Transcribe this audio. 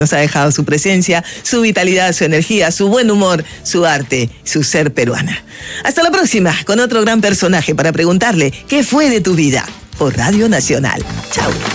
Nos ha dejado su presencia, su vitalidad, su energía, su buen humor, su arte, su ser peruana. Hasta la próxima, con otro gran personaje para preguntarle qué fue de tu vida por Radio Nacional. Chau.